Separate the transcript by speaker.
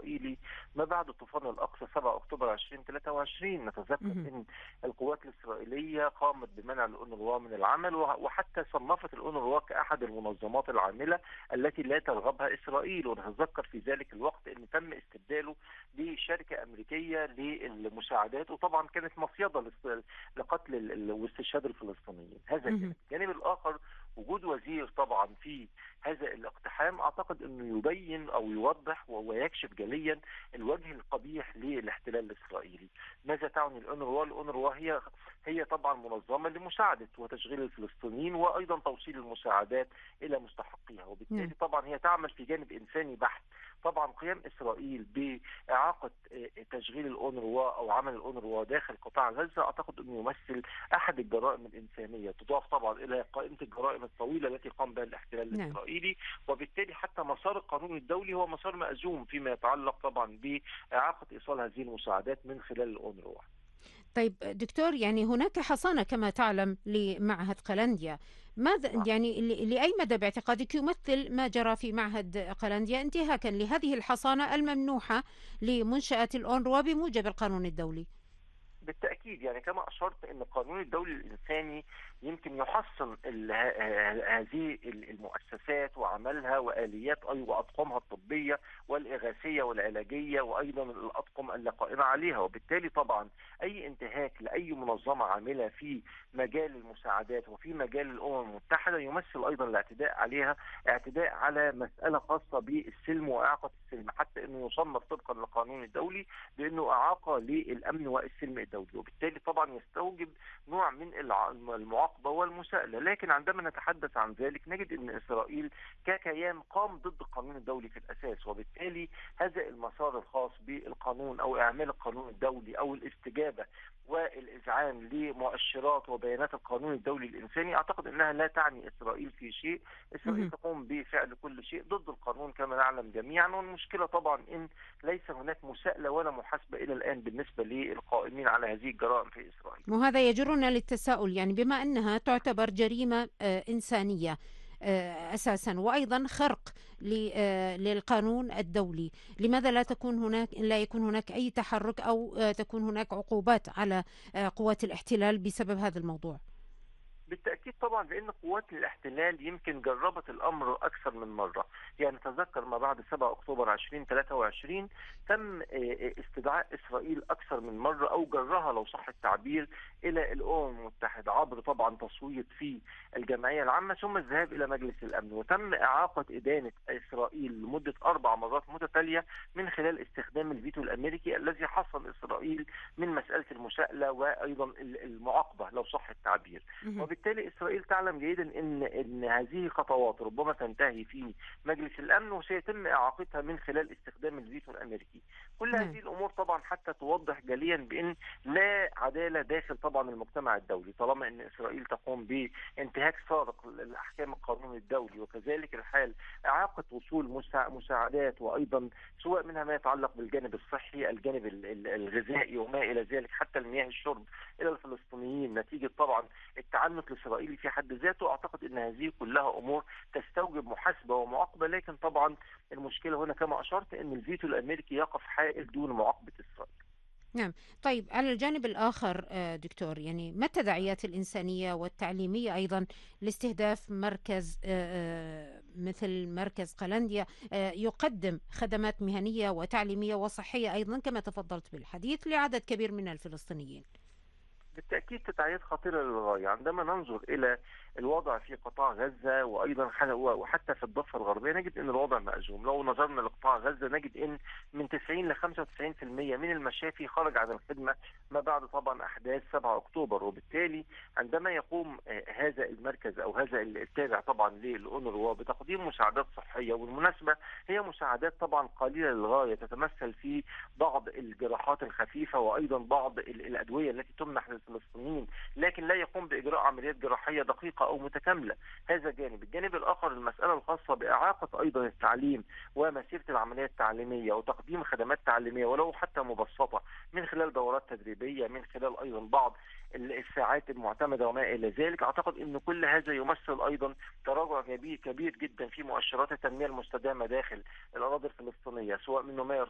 Speaker 1: الإسرائيلي ما بعد طوفان الأقصى 7 أكتوبر 2023. نتذكر أن القوات الإسرائيلية قامت بمنع الأونروا من العمل، وحتى صنفت الأونروا كأحد المنظمات العاملة التي لا ترغبها إسرائيل. ونتذكر في ذلك الوقت أن تم استبداله بشركة أمريكية للمساعدات، وطبعا كانت مصيدة لقتل واستشهاد الفلسطينيين. هذا الجانب الآخر وجود وزير طبعا في هذا الاقتحام اعتقد انه يبين او يوضح ويكشف جليا الوجه القبيح للاحتلال الاسرائيلي. ماذا تعني الأونروا؟ الأونروا هي طبعا منظمه لمساعده وتشغيل الفلسطينيين وايضا توصيل المساعدات الى مستحقيها، وبالتالي طبعا هي تعمل في جانب انساني بحت. طبعا قيام اسرائيل باعاقه تشغيل الأونروا او عمل الأونروا داخل قطاع غزه اعتقد انه يمثل احد الجرائم الانسانيه، تضاف طبعا الى قائمه الجرائم الطويله التي قام بها الاحتلال الاسرائيلي، وبالتالي حتى مسار القانون الدولي هو مسار مأزوم فيما يتعلق طبعا باعاقه ايصال هذه المساعدات من خلال الأونروا.
Speaker 2: طيب دكتور، يعني هناك حصانة كما تعلم لمعهد قلنديا، ماذا يعني لأي مدى باعتقادك يمثل ما جرى في معهد قلنديا انتهاكا لهذه الحصانة الممنوحة لمنشأة الأونروا بموجب القانون الدولي؟
Speaker 1: بالتأكيد، يعني كما أشرت أن القانون الدولي الإنساني يمكن يحصن هذه المؤسسات وعملها وآليات وأطقمها الطبية والإغاثية والعلاجية وأيضا الأطقم القائمة عليها، وبالتالي طبعا أي انتهاك لأي منظمة عاملة في مجال المساعدات وفي مجال الأمم المتحدة يمثل أيضا الاعتداء عليها، اعتداء على مسألة خاصة بالسلم وإعاقة السلم، حتى أنه يصنف طبقا للقانون الدولي بأنه إعاقة للأمن والسلم الدولي، وبالتالي طبعا يستوجب نوع من المعاقبة والمساءلة. لكن عندما نتحدث عن ذلك نجد أن إسرائيل ككيان قام ضد القانون الدولي في الأساس، وبالتالي هذا المسار الخاص بالقانون أو إعمال القانون الدولي أو الاستجابة والإذعان لمؤشرات وبيانات القانون الدولي الإنساني أعتقد أنها لا تعني إسرائيل في شيء. إسرائيل تقوم بفعل كل شيء ضد القانون كما نعلم جميعا، والمشكلة طبعا إن ليس هناك مساءلة ولا محاسبة إلى الآن بالنسبة للقائمين على هذه الجرائم في إسرائيل.
Speaker 2: وهذا يجرنا للتساؤل، يعني بما أنها تعتبر جريمة إنسانية أساسا وأيضا خرق للقانون الدولي، لماذا لا يكون هناك أي تحرك أو تكون هناك عقوبات على قوات الاحتلال بسبب هذا الموضوع؟
Speaker 1: بالتأكيد طبعا، لأن قوات الاحتلال يمكن جربت الأمر أكثر من مرة. يعني تذكر ما بعد 7 أكتوبر 2023 تم استدعاء إسرائيل أكثر من مرة أو جرها لو صح التعبير إلى الأمم المتحدة عبر طبعا تصويت في الجمعية العامة ثم الذهاب إلى مجلس الأمن، وتم إعاقة إدانة إسرائيل لمدة 4 مرات متتالية من خلال استخدام الفيتو الأمريكي الذي حصن إسرائيل من مسألة المساءلة وأيضا المعاقبة لو صح التعبير. وبالتالي إسرائيل تعلم جيدا إن هذه خطوات ربما تنتهي في مجلس الأمن وسيتم إعاقتها من خلال استخدام الفيتو الأمريكي. كل هذه الأمور طبعا حتى توضح جليا بأن لا عدالة داخل طبعا المجتمع الدولي، طالما أن إسرائيل تقوم بانتهاك سابق لأحكام القانون الدولي، وكذلك الحال إعاقة وصول مساعدات وأيضا سواء منها ما يتعلق بالجانب الصحي، الجانب الغذائي وما إلى ذلك، حتى المياه الشرب إلى الفلسطينيين نتيجة طبعا التعنت الإسرائيلي في حد ذاته. أعتقد أن هذه كلها أمور تستوجب محاسبة ومعاقبة، لكن طبعا المشكلة هنا كما أشرت أن الفيتو الأمريكي يقف حائل دون معاقبة إسرائيل.
Speaker 2: نعم. طيب على الجانب الآخر دكتور، يعني ما التداعيات الإنسانية والتعليمية أيضا لاستهداف مركز مثل مركز قلنديا يقدم خدمات مهنية وتعليمية وصحية أيضا كما تفضلت بالحديث لعدد كبير من الفلسطينيين؟
Speaker 1: بالتأكيد تداعيات خطيرة للغاية عندما ننظر إلى الوضع في قطاع غزة وأيضا وحتى في الضفة الغربية نجد أن الوضع مأزوم. لو نظرنا لقطاع غزة نجد أن من 90 ل 95% من المشافي خرج عن الخدمة ما بعد طبعا أحداث 7 أكتوبر، وبالتالي عندما يقوم هذا المركز أو هذا التابع طبعا للأونروا بتقديم مساعدات صحية، والمناسبة هي مساعدات طبعا قليلة للغاية تتمثل في بعض الجراحات الخفيفة وأيضا بعض الأدوية التي تمنح للفلسطينيين، لكن لا يقوم بإجراء عمليات جراحية دقيقة أو متكاملة. هذا جانب. الجانب الآخر المسألة الخاصة بإعاقة أيضا التعليم ومسيرة العملية التعليمية وتقديم خدمات تعليمية ولو حتى مبسطة من خلال دورات تدريبية، من خلال أيضا بعض الساعات المعتمدة وما إلى ذلك. أعتقد أن كل هذا يمثل أيضا تراجع كبير جدا في مؤشرات التنمية المستدامة داخل الأراضي الفلسطينية، سواء منه ما